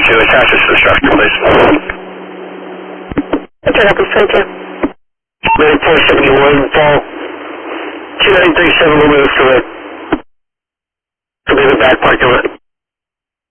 to attach this to the structure, please. Okay, thank you. 9471, Paul. 2937 Luminous to the back parking lot.